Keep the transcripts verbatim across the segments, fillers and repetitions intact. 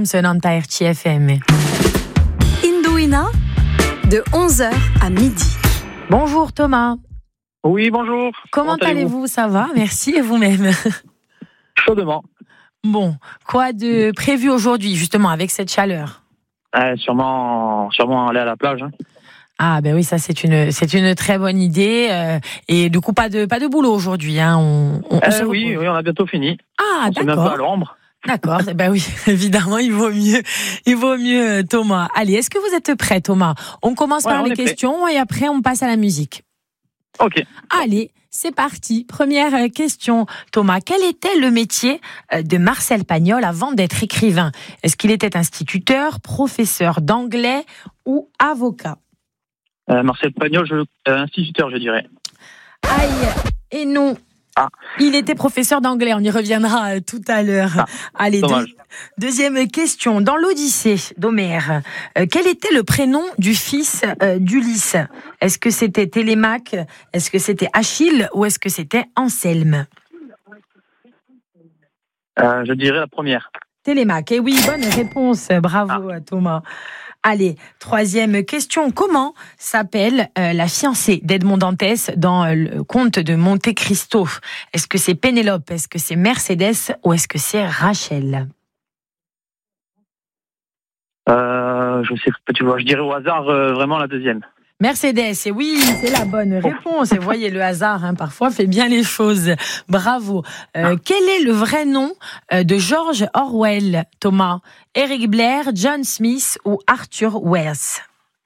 Nanta R T F M. Indouina, de onze heures à midi. Bonjour Thomas. Oui, bonjour. Comment, Comment allez-vous, allez-vous Ça va, merci, et vous-même? Chaudement. Bon, quoi de prévu aujourd'hui, justement, avec cette chaleur? euh, sûrement, sûrement aller à la plage. Hein. Ah ben oui, ça c'est une c'est une très bonne idée euh, et du coup pas de pas de boulot aujourd'hui. Hein. On, on, euh, on oui, oui, on a bientôt fini. Ah on d'accord. Même pas à l'ombre. D'accord. Ben oui, évidemment, il vaut mieux, il vaut mieux, Thomas. Allez, est-ce que vous êtes prêt, Thomas? On commence ouais, par on les questions prêt. Et après on passe à la musique. Ok. Allez, c'est parti. Première question, Thomas. Quel était le métier de Marcel Pagnol avant d'être écrivain? Est-ce qu'il était instituteur, professeur d'anglais ou avocat? Euh, Marcel Pagnol, je, euh, instituteur, je dirais. Aïe, et non. Ah. Il était professeur d'anglais, on y reviendra tout à l'heure. Ah, Allez, deux, deuxième question. Dans l'Odyssée d'Homère, euh, quel était le prénom du fils euh, d'Ulysse? Est-ce que c'était Télémaque? Est-ce que c'était Achille? Ou est-ce que c'était Anselme? euh, Je dirais la première. Télémaque. Et oui, bonne réponse. Bravo ah. Thomas. Allez, troisième question. Comment s'appelle euh, la fiancée d'Edmond Dantès dans euh, le Comte de Monte Cristo? Est-ce que c'est Pénélope? Est-ce que c'est Mercedes? Ou est-ce que c'est Rachel? euh, Je sais pas, tu vois, je dirais au hasard euh, vraiment la deuxième. Mercedes, et oui, c'est la bonne réponse. Et voyez, le hasard, hein, parfois, fait bien les choses. Bravo. Euh, quel est le vrai nom de George Orwell, Thomas? Eric Blair, John Smith ou Arthur Wells?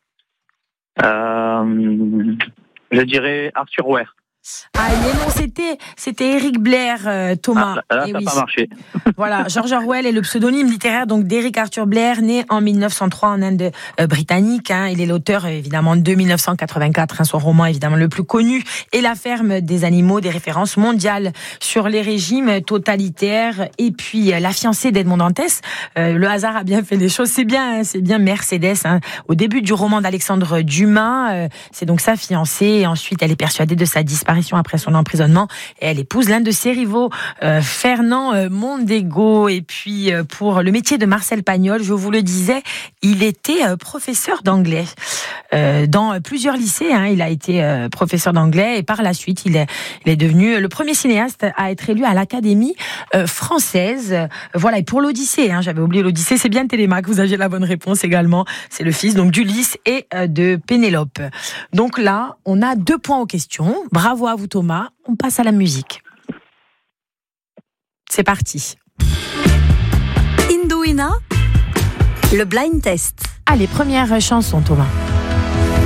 euh, Je dirais Arthur Wells. Ah, mais non, c'était, c'était Eric Blair, euh, Thomas. Ah, là, et ça n'a oui. pas marché. Voilà, George Orwell est le pseudonyme littéraire donc d'Eric Arthur Blair, né en mille neuf cent trois en Inde euh, britannique. Hein. Il est l'auteur évidemment de mille neuf cent quatre-vingt-quatre, hein, son roman évidemment le plus connu, et La ferme des animaux, des références mondiales sur les régimes totalitaires. Et puis euh, la fiancée d'Edmond Dantès, euh, le hasard a bien fait les choses. C'est bien, hein, c'est bien Mercedes. Hein. Au début du roman d'Alexandre Dumas, euh, c'est donc sa fiancée. Et ensuite, elle est persuadée de sa disparition après son emprisonnement et elle épouse l'un de ses rivaux, euh, Fernand euh, Mondego. Et puis euh, pour le métier de Marcel Pagnol, je vous le disais, il était euh, professeur d'anglais euh, dans plusieurs lycées. Hein, il a été euh, professeur d'anglais et par la suite, il est, il est devenu le premier cinéaste à être élu à l'Académie euh, française. Voilà. Et pour l'Odyssée, hein, j'avais oublié l'Odyssée, c'est bien Télémaque. Vous aviez la bonne réponse également. C'est le fils donc d'Ulysse et euh, de Pénélope. Donc là, on a deux points aux questions. Bravo à vous Thomas, on passe à la musique. C'est parti. Indouina, le blind test. Allez, première chanson Thomas.